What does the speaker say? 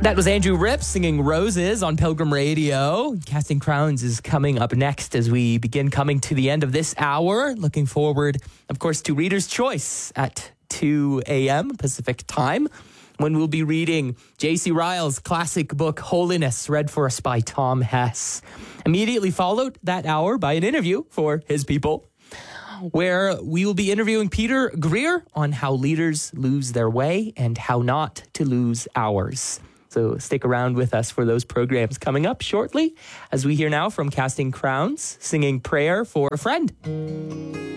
That was Andrew Ripp singing Roses on Pilgrim Radio. Casting Crowns is coming up next as we begin coming to the end of this hour. Looking forward, of course, to Reader's Choice at 2 a.m. Pacific time, when we'll be reading J.C. Ryle's classic book, Holiness, read for us by Tom Hess. Immediately followed that hour by an interview for His People, where we will be interviewing Peter Greer on how leaders lose their way and how not to lose ours. So stick around with us for those programs coming up shortly, as we hear now from Casting Crowns singing Prayer for a Friend.